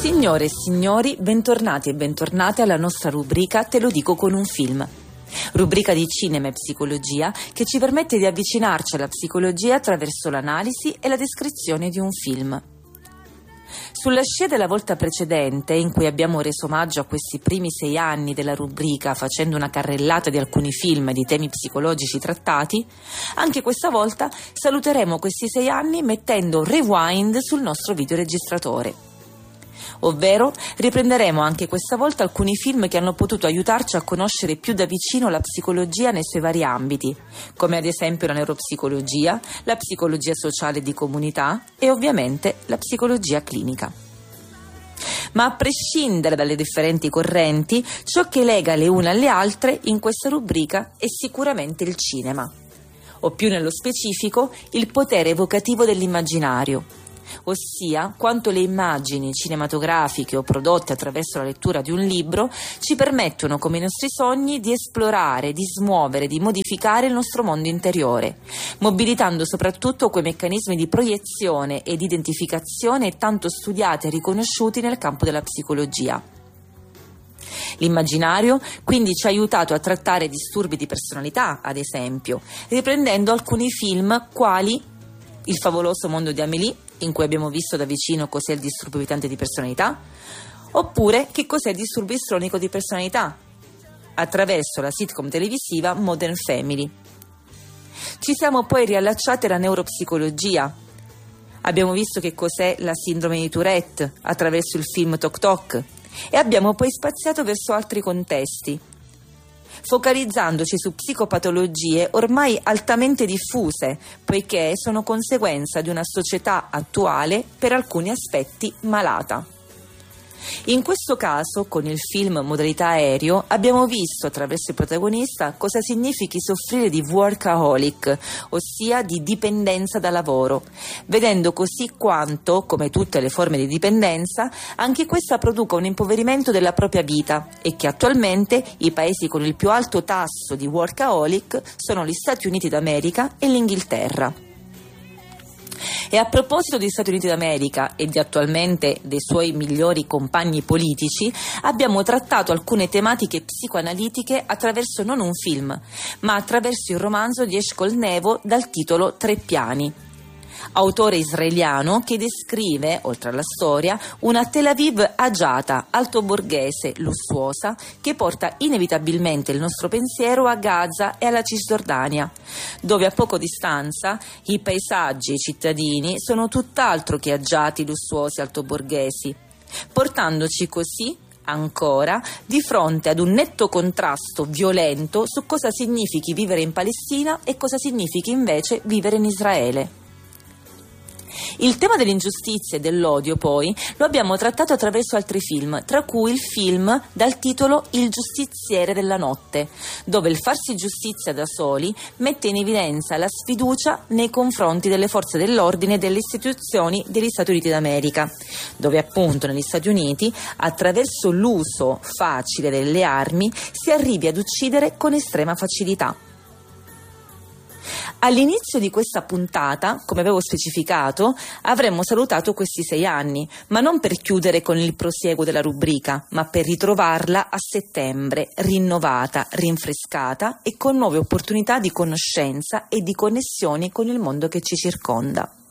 Signore e signori, bentornati e bentornate alla nostra rubrica Te lo dico con un film. Rubrica di cinema e psicologia che ci permette di avvicinarci alla psicologia attraverso l'analisi e la descrizione di un film. Sulla scia della volta precedente, in cui abbiamo reso omaggio a questi primi 6 anni della rubrica facendo una carrellata di alcuni film e di temi psicologici trattati, anche questa volta saluteremo questi 6 anni mettendo rewind sul nostro videoregistratore. Ovvero riprenderemo anche questa volta alcuni film che hanno potuto aiutarci a conoscere più da vicino la psicologia nei suoi vari ambiti, come ad esempio la neuropsicologia, la psicologia sociale di comunità e ovviamente la psicologia clinica. Ma a prescindere dalle differenti correnti, ciò che lega le une alle altre in questa rubrica è sicuramente il cinema, o più nello specifico il potere evocativo dell'immaginario, ossia quanto le immagini cinematografiche o prodotte attraverso la lettura di un libro ci permettono, come i nostri sogni, di esplorare, di smuovere, di modificare il nostro mondo interiore, mobilitando soprattutto quei meccanismi di proiezione ed identificazione tanto studiati e riconosciuti nel campo della psicologia. L'immaginario quindi ci ha aiutato a trattare disturbi di personalità, ad esempio, riprendendo alcuni film quali Il favoloso mondo di Amélie, in cui abbiamo visto da vicino cos'è il disturbo evitante di personalità, oppure che cos'è il disturbo istronico di personalità, attraverso la sitcom televisiva Modern Family. Ci siamo poi riallacciati alla neuropsicologia. Abbiamo visto che cos'è la sindrome di Tourette attraverso il film Toc Toc e abbiamo poi spaziato verso altri contesti, focalizzandoci su psicopatologie ormai altamente diffuse, poiché sono conseguenza di una società attuale per alcuni aspetti malata. In questo caso, con il film Modalità aereo, abbiamo visto attraverso il protagonista cosa significhi soffrire di workaholic, ossia di dipendenza da lavoro, vedendo così quanto, come tutte le forme di dipendenza, anche questa produca un impoverimento della propria vita e che attualmente i paesi con il più alto tasso di workaholic sono gli Stati Uniti d'America e l'Inghilterra. E a proposito degli Stati Uniti d'America e di attualmente dei suoi migliori compagni politici, abbiamo trattato alcune tematiche psicoanalitiche attraverso non un film, ma attraverso il romanzo di Eshkol Nevo dal titolo Tre piani, autore israeliano che descrive, oltre alla storia, una Tel Aviv agiata, altoborghese, lussuosa, che porta inevitabilmente il nostro pensiero a Gaza e alla Cisgiordania, dove a poco distanza i paesaggi e i cittadini sono tutt'altro che agiati, lussuosi, altoborghesi, portandoci così ancora di fronte ad un netto contrasto violento su cosa significhi vivere in Palestina e cosa significhi invece vivere in Israele. Il tema dell'ingiustizia e dell'odio poi lo abbiamo trattato attraverso altri film, tra cui il film dal titolo Il giustiziere della notte, dove il farsi giustizia da soli mette in evidenza la sfiducia nei confronti delle forze dell'ordine e delle istituzioni degli Stati Uniti d'America, dove appunto negli Stati Uniti attraverso l'uso facile delle armi si arrivi ad uccidere con estrema facilità. All'inizio di questa puntata, come avevo specificato, avremmo salutato questi 6 anni, ma non per chiudere con il prosieguo della rubrica, ma per ritrovarla a settembre, rinnovata, rinfrescata e con nuove opportunità di conoscenza e di connessioni con il mondo che ci circonda.